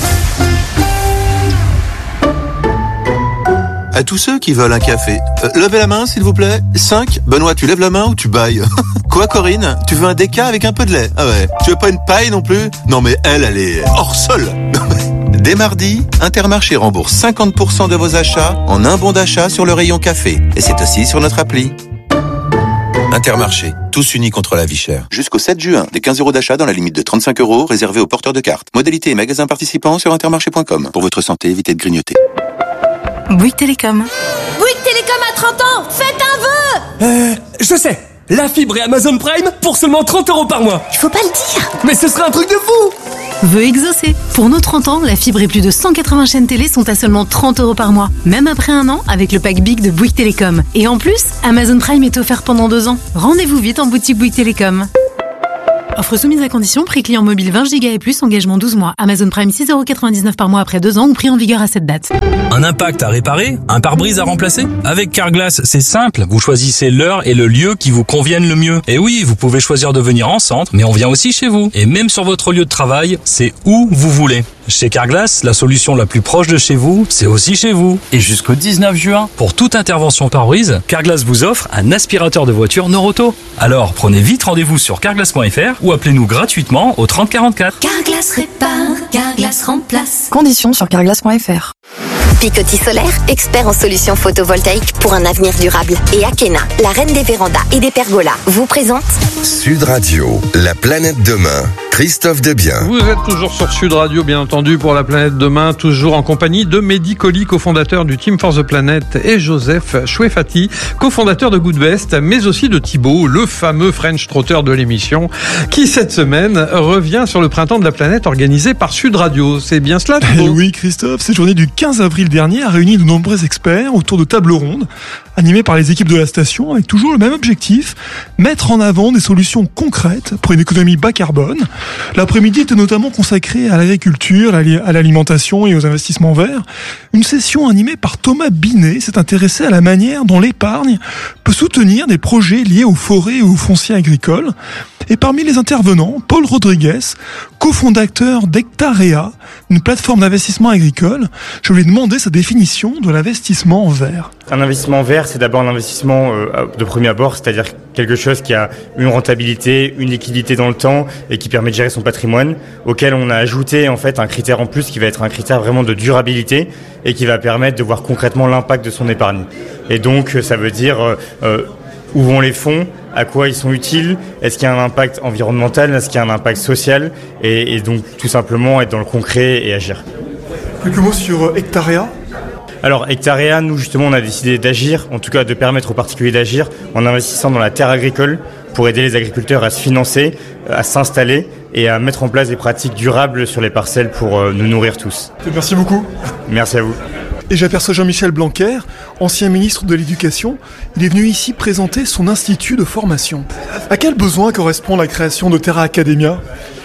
À tous ceux qui veulent un café, euh, levez la main s'il vous plaît. cinq. Benoît, tu lèves la main ou tu bailles? Quoi Corinne? Tu veux un déca avec un peu de lait? Ah ouais. Tu veux pas une paille non plus? Non mais elle, elle est hors sol. Dès mardi, Intermarché rembourse cinquante pour cent de vos achats en un bon d'achat sur le rayon café. Et c'est aussi sur notre appli. Intermarché, tous unis contre la vie chère. Jusqu'au sept juin, des quinze euros d'achat dans la limite de trente-cinq euros réservés aux porteurs de cartes. Modalité et magasins participants sur intermarché point com. Pour votre santé, évitez de grignoter. Bouygues Télécom. Bouygues Télécom a trente ans. Faites un vœu. Euh, je sais. La fibre et Amazon Prime pour seulement trente euros par mois. Il faut pas le dire. Mais ce serait un truc de fou. Vœu exaucé. Pour nos trente ans, la fibre et plus de cent quatre-vingts chaînes télé sont à seulement trente euros par mois. Même après un an, avec le pack Big de Bouygues Télécom. Et en plus, Amazon Prime est offert pendant deux ans. Rendez-vous vite en boutique Bouygues Télécom. Offre soumise à condition, prix client mobile vingt gigas et plus, engagement douze mois. Amazon Prime six euros quatre-vingt-dix-neuf par mois après deux ans ou prix en vigueur à cette date. Un impact à réparer? Un pare-brise à remplacer? Avec Carglass, c'est simple. Vous choisissez l'heure et le lieu qui vous conviennent le mieux. Et oui, vous pouvez choisir de venir en centre, mais on vient aussi chez vous. Et même sur votre lieu de travail, c'est où vous voulez. Chez Carglass, la solution la plus proche de chez vous, c'est aussi chez vous. Et jusqu'au dix-neuf juin, pour toute intervention pare-brise, Carglass vous offre un aspirateur de voiture Noroto. Alors, prenez vite rendez-vous sur carglass point f r ou appelez-nous gratuitement au trente quarante-quatre. Carglass répare, Carglass remplace. Conditions sur carglass point f r. Picoty Solaire, expert en solutions photovoltaïques pour un avenir durable. Et Akena, la reine des vérandas et des pergolas, vous présente Sud Radio, la planète demain. Christophe Debien. Vous êtes toujours sur Sud Radio, bien entendu, pour la planète demain, toujours en compagnie de Mehdi Colli, cofondateur du Team for the Planet, et Joseph Chouefati, cofondateur de Goodvest, mais aussi de Thibaut, le fameux French Trotter de l'émission, qui cette semaine revient sur le printemps de la planète organisé par Sud Radio. C'est bien cela, Thibaut ? Eh oui, Christophe, cette journée du quinze avril dernier a réuni de nombreux experts autour de tables rondes, animées par les équipes de la station, avec toujours le même objectif, mettre en avant des solutions concrètes pour une économie bas carbone. L'après-midi était notamment consacrée à l'agriculture, à l'alimentation et aux investissements verts. Une session animée par Thomas Binet s'est intéressée à la manière dont l'épargne peut soutenir des projets liés aux forêts et aux fonciers agricoles. Et parmi les intervenants, Paul Rodriguez, cofondateur d'Hectarea, une plateforme d'investissement agricole. Je lui ai demandé sa définition de l'investissement vert. Un investissement vert, c'est d'abord un investissement euh, de premier abord, c'est-à-dire quelque chose qui a une rentabilité, une liquidité dans le temps et qui permet de gérer son patrimoine, auquel on a ajouté en fait un critère en plus qui va être un critère vraiment de durabilité et qui va permettre de voir concrètement l'impact de son épargne. Et donc ça veut dire euh, euh, où vont les fonds, à quoi ils sont utiles, est-ce qu'il y a un impact environnemental, est-ce qu'il y a un impact social, et, et donc tout simplement être dans le concret et agir. Quelques mots sur Hectarea. Alors Hectarea, nous justement on a décidé d'agir, en tout cas de permettre aux particuliers d'agir en investissant dans la terre agricole pour aider les agriculteurs à se financer, à s'installer et à mettre en place des pratiques durables sur les parcelles pour nous nourrir tous. Merci beaucoup. Merci à vous. Et j'aperçois Jean-Michel Blanquer, ancien ministre de l'Éducation. Il est venu ici présenter son institut de formation. À quel besoin correspond la création de Terra Academia ?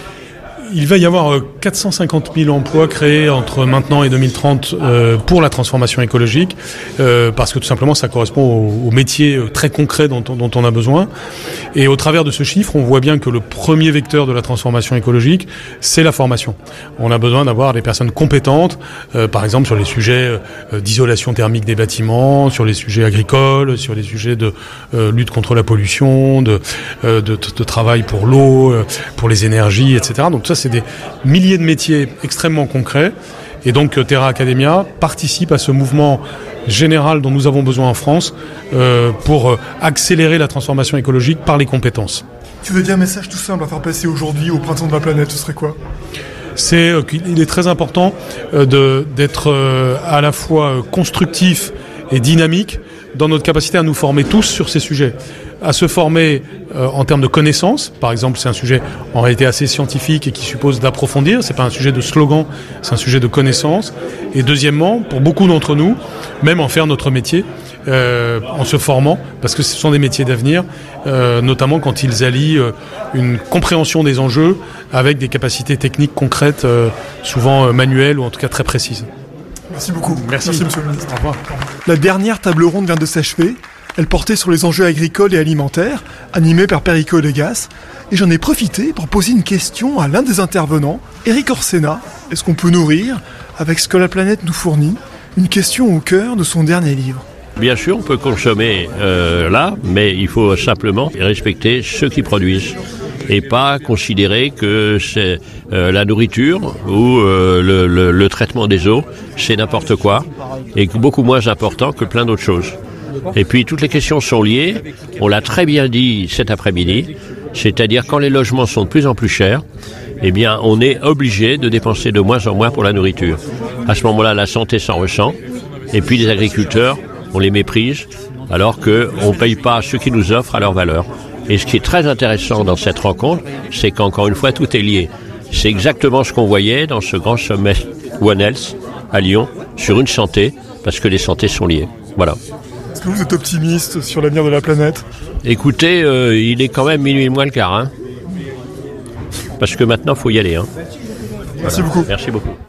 Il va y avoir quatre cent cinquante mille emplois créés entre maintenant et deux mille trente euh, pour la transformation écologique, euh, parce que tout simplement ça correspond aux, aux métiers très concrets dont, dont on a besoin. Et au travers de ce chiffre, on voit bien que le premier vecteur de la transformation écologique, c'est la formation. On a besoin d'avoir des personnes compétentes, euh, par exemple sur les sujets euh, d'isolation thermique des bâtiments, sur les sujets agricoles, sur les sujets de euh, lutte contre la pollution, de, euh, de, de travail pour l'eau, euh, pour les énergies, et cetera. Donc ça, c'est des milliers de métiers extrêmement concrets. Et donc Terra Academia participe à ce mouvement général dont nous avons besoin en France euh, pour euh, accélérer la transformation écologique par les compétences. Tu veux dire un message tout simple à faire passer aujourd'hui au printemps de la planète, ce serait quoi ? C'est euh, qu'il est très important euh, de, d'être euh, à la fois euh, constructif et dynamique dans notre capacité à nous former tous sur ces sujets, à se former euh, en termes de connaissances. Par exemple, c'est un sujet en réalité assez scientifique et qui suppose d'approfondir. C'est pas un sujet de slogan, c'est un sujet de connaissances. Et deuxièmement, pour beaucoup d'entre nous, même en faire notre métier, euh, en se formant, parce que ce sont des métiers d'avenir, euh, notamment quand ils allient euh, une compréhension des enjeux avec des capacités techniques concrètes, euh, souvent euh, manuelles ou en tout cas très précises. Merci beaucoup. Merci. Merci, monsieur le ministre. Au revoir. La dernière table ronde vient de s'achever. Elle portait sur les enjeux agricoles et alimentaires, animée par Perico Legas. Et j'en ai profité pour poser une question à l'un des intervenants, Eric Orsena. Est-ce qu'on peut nourrir, avec ce que la planète nous fournit, une question au cœur de son dernier livre ? Bien sûr, on peut consommer euh, là, mais il faut simplement respecter ceux qui produisent. Et pas considérer que c'est euh, la nourriture ou euh, le, le, le traitement des eaux, c'est n'importe quoi, et beaucoup moins important que plein d'autres choses. Et puis toutes les questions sont liées, on l'a très bien dit cet après-midi, c'est-à-dire quand les logements sont de plus en plus chers, eh bien on est obligé de dépenser de moins en moins pour la nourriture. À ce moment-là, la santé s'en ressent, et puis les agriculteurs, on les méprise, alors qu'on ne paye pas ceux qui nous offrent à leur valeur. Et ce qui est très intéressant dans cette rencontre, c'est qu'encore une fois, tout est lié. C'est exactement ce qu'on voyait dans ce grand sommet One Health à Lyon, sur une santé, parce que les santé sont liées. Voilà. Est-ce que vous êtes optimiste sur l'avenir de la planète ? Écoutez, euh, il est quand même minuit moins le quart, hein. Parce que maintenant, il faut y aller. Hein. Merci voilà. beaucoup. Merci beaucoup.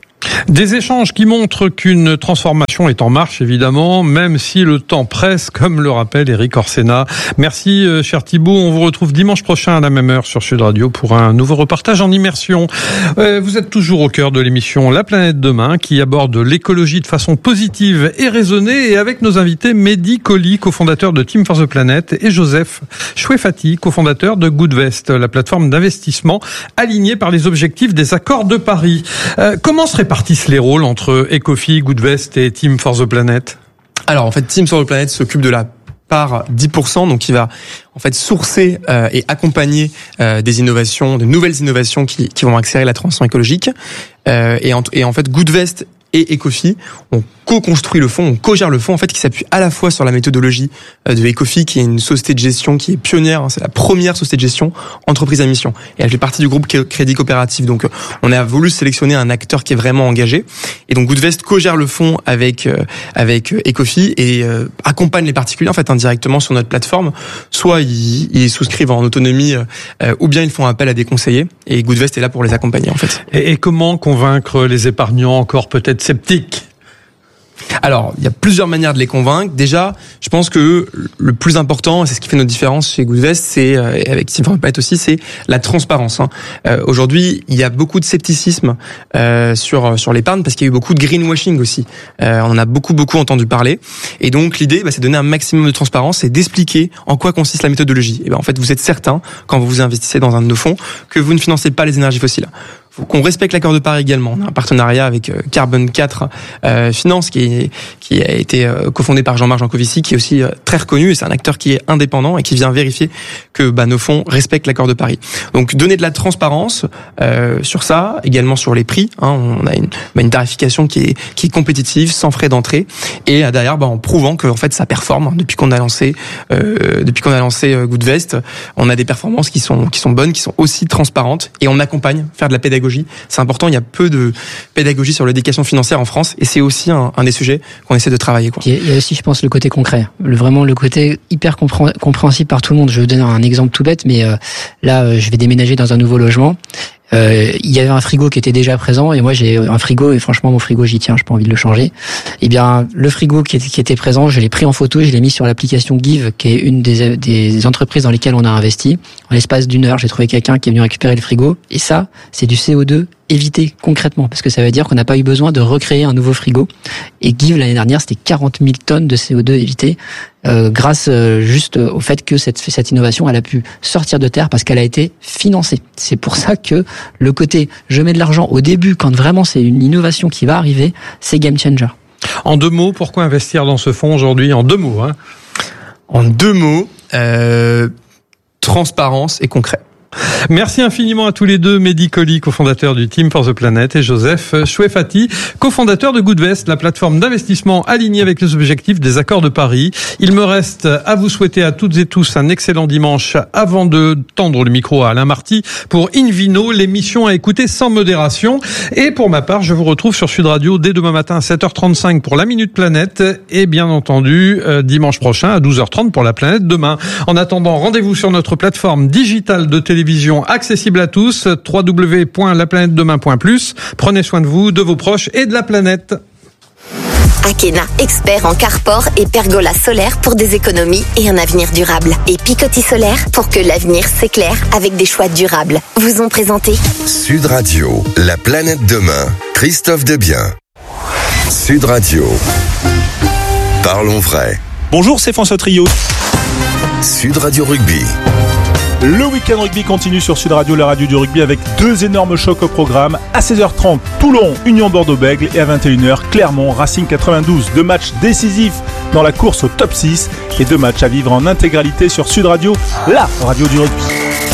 Des échanges qui montrent qu'une transformation est en marche, évidemment, même si le temps presse, comme le rappelle Eric Orsena. Merci, euh, cher Thibault. On vous retrouve dimanche prochain à la même heure sur Sud Radio pour un nouveau reportage en immersion. Euh, vous êtes toujours au cœur de l'émission La Planète Demain, qui aborde l'écologie de façon positive et raisonnée, et avec nos invités Mehdi Colli, cofondateur de Team for the Planet, et Joseph Chouefati, cofondateur de Goodvest, la plateforme d'investissement alignée par les objectifs des accords de Paris. Euh, comment se répartissent les rôles entre Ecofi, Goodvest et Team for the Planet ? Alors en fait, Team for the Planet s'occupe de la part dix pour cent, donc il va en fait sourcer euh, et accompagner euh, des innovations, de nouvelles innovations qui, qui vont accélérer la transition écologique. Euh, et, en, et en fait, Goodvest et Ecofi, on co-construit le fonds, on co-gère le fonds, en fait, qui s'appuie à la fois sur la méthodologie de Ecofi, qui est une société de gestion qui est pionnière, hein, c'est la première société de gestion entreprise à mission. Et elle fait partie du groupe Crédit Coopératif. Donc, on a voulu sélectionner un acteur qui est vraiment engagé. Et donc, Goodvest co-gère le fonds avec, euh, avec Ecofi et euh, accompagne les particuliers, en fait, indirectement sur notre plateforme. Soit ils, ils souscrivent en autonomie, euh, ou bien ils font appel à des conseillers. Et Goodvest est là pour les accompagner, en fait. Et, et comment convaincre les épargnants encore peut-être sceptiques ? Alors, il y a plusieurs manières de les convaincre. Déjà, je pense que le plus important, et c'est ce qui fait notre différence chez Goodvest, c'est, euh, et avec Team for the Planet aussi, c'est la transparence. Hein. Euh, aujourd'hui, il y a beaucoup de scepticisme euh, sur sur l'épargne parce qu'il y a eu beaucoup de greenwashing aussi. Euh, on en a beaucoup beaucoup entendu parler. Et donc, l'idée, bah, c'est de donner un maximum de transparence et d'expliquer en quoi consiste la méthodologie. Et ben, en fait, vous êtes certain, quand vous vous investissez dans un de nos fonds, que vous ne financez pas les énergies fossiles. Faut qu'on respecte l'accord de Paris également. On a un partenariat avec euh, Carbone quatre euh, Finance qui est, qui a été euh, cofondé par Jean-Marc Jancovici, qui est aussi euh, très reconnu, et c'est un acteur qui est indépendant et qui vient vérifier que bah, nos fonds respectent l'accord de Paris. Donc donner de la transparence euh, sur ça, également sur les prix. Hein, on a une, bah, une tarification qui est, qui est compétitive, sans frais d'entrée, et euh, derrière bah, en prouvant que en fait ça performe. Depuis qu'on a lancé, euh, depuis qu'on a lancé euh, Goodvest, on a des performances qui sont qui sont bonnes, qui sont aussi transparentes, et on accompagne, faire de la pédagogie. C'est important, il y a peu de pédagogie sur l'éducation financière en France, et c'est aussi un, un des sujets qu'on essaie de travailler. Quoi. Il y a aussi, je pense, le côté concret, le, vraiment le côté hyper compré- compréhensible par tout le monde. Je vais vous donner un exemple tout bête, mais euh, là, euh, je vais déménager dans un nouveau logement. Euh, il y avait un frigo qui était déjà présent, et moi j'ai un frigo, et franchement mon frigo j'y tiens, j'ai pas envie de le changer. Et bien le frigo qui était, qui était présent, je l'ai pris en photo, je l'ai mis sur l'application Give, qui est une des, des entreprises dans lesquelles on a investi. En l'espace d'une heure, j'ai trouvé quelqu'un qui est venu récupérer le frigo, et ça c'est du C O deux évité concrètement, parce que ça veut dire qu'on n'a pas eu besoin de recréer un nouveau frigo. Et Give l'année dernière, c'était quarante mille tonnes de C O deux évitées, euh, grâce euh, juste au fait que cette, cette innovation, elle a pu sortir de terre parce qu'elle a été financée. C'est pour ça que le côté je mets de l'argent au début, quand vraiment c'est une innovation qui va arriver, c'est game changer. En deux mots, pourquoi investir dans ce fonds aujourd'hui ? En deux mots, hein. En deux mots, euh, transparence et concret. Merci infiniment à tous les deux, Mehdi Colli, cofondateur du Team for the Planet, et Joseph Chouefati, cofondateur de Goodvest, la plateforme d'investissement alignée avec les objectifs des accords de Paris. Il me reste à vous souhaiter à toutes et tous un excellent dimanche avant de tendre le micro à Alain Marty pour Invino, l'émission à écouter sans modération. Et pour ma part, je vous retrouve sur Sud Radio dès demain matin à sept heures trente-cinq pour la Minute Planète, et bien entendu euh, dimanche prochain à douze heures trente pour la Planète Demain. En attendant, rendez-vous sur notre plateforme digitale de télévision accessible à tous, w w w point la planète demain point plus. Prenez soin de vous, de vos proches et de la planète. Akena, expert en carport et pergola solaire pour des économies et un avenir durable. Et Picoty Solaire pour que l'avenir s'éclaire avec des choix durables. Vous ont présenté Sud Radio, la planète demain. Christophe Debien. Sud Radio. Parlons vrai. Bonjour, c'est François Trio. Sud Radio Rugby. Le week-end rugby continue sur Sud Radio, la radio du rugby, avec deux énormes chocs au programme. À seize heures trente, Toulon, Union Bordeaux-Bègles, et à vingt et une heures, Clermont, Racing quatre-vingt-douze. Deux matchs décisifs dans la course au top six et deux matchs à vivre en intégralité sur Sud Radio, la radio du rugby.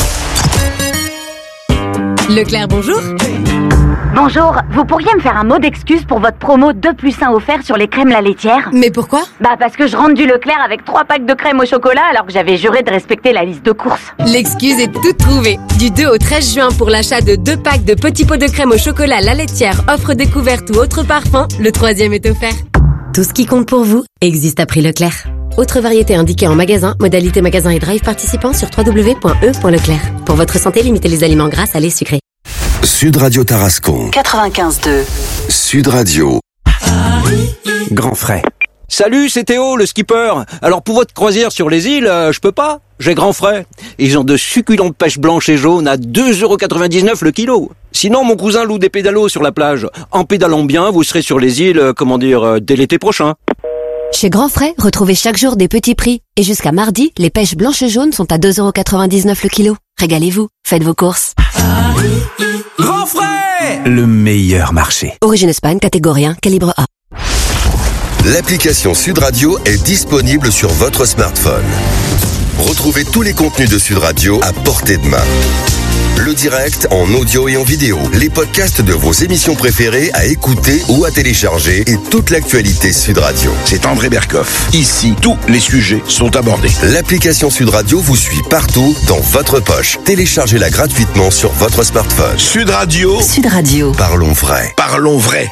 Leclerc, bonjour. Bonjour, vous pourriez me faire un mot d'excuse pour votre promo deux plus un offert sur les crèmes la laitière ? Mais pourquoi ? Bah parce que je rentre du Leclerc avec trois packs de crème au chocolat alors que j'avais juré de respecter la liste de courses. L'excuse est toute trouvée. Du deux au treize juin, pour l'achat de deux packs de petits pots de crème au chocolat la laitière, offre découverte ou autre parfum, le troisième est offert. Tout ce qui compte pour vous existe à prix Leclerc. Autre variété indiquée en magasin, modalité magasin et drive participant sur w w w point e point leclerc. Pour votre santé, limitez les aliments gras, salés, sucrés. Sud Radio Tarascon. quatre-vingt-quinze deux. Sud Radio. Grand frais. Salut, c'est Théo, le skipper. Alors pour votre croisière sur les îles, euh, je peux pas. J'ai grand frais. Ils ont de succulentes pêches blanches et jaunes à deux euros quatre-vingt-dix-neuf le kilo. Sinon, mon cousin loue des pédalos sur la plage. En pédalant bien, vous serez sur les îles, euh, comment dire, euh, dès l'été prochain. Chez Grand Frais, retrouvez chaque jour des petits prix. Et jusqu'à mardi, les pêches blanches et jaunes sont à deux euros quatre-vingt-dix-neuf le kilo. Régalez-vous, faites vos courses. Grand frais! Le meilleur marché. Origine Espagne, catégorie un, calibre A. L'application Sud Radio est disponible sur votre smartphone. Retrouvez tous les contenus de Sud Radio à portée de main. Le direct en audio et en vidéo, les podcasts de vos émissions préférées à écouter ou à télécharger et toute l'actualité Sud Radio. C'est André Berkoff. Ici, tous les sujets sont abordés. L'application Sud Radio vous suit partout dans votre poche. Téléchargez-la gratuitement sur votre smartphone. Sud Radio. Sud Radio. Parlons vrai. Parlons vrai.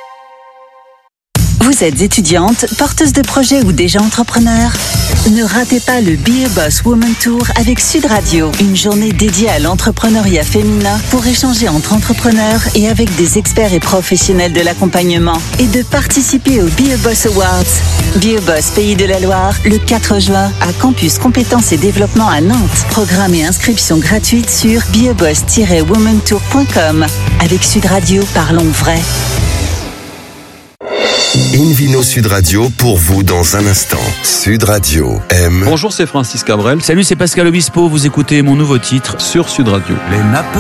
Vous êtes étudiante, porteuse de projet ou déjà entrepreneur? Ne ratez pas le Be a Boss Woman Tour avec Sud Radio, une journée dédiée à l'entrepreneuriat féminin pour échanger entre entrepreneurs et avec des experts et professionnels de l'accompagnement et de participer au Be a Boss Awards. Be a Boss Pays de la Loire, le quatre juin, à Campus Compétences et Développement à Nantes. Programme et inscription gratuite sur be a boss tiret woman tour point com. Avec Sud Radio, parlons vrai. Invino Sud Radio pour vous dans un instant. Sud Radio aime. Bonjour, c'est Francis Cabrel. Salut, c'est Pascal Obispo. Vous écoutez mon nouveau titre sur Sud Radio. Les nappes.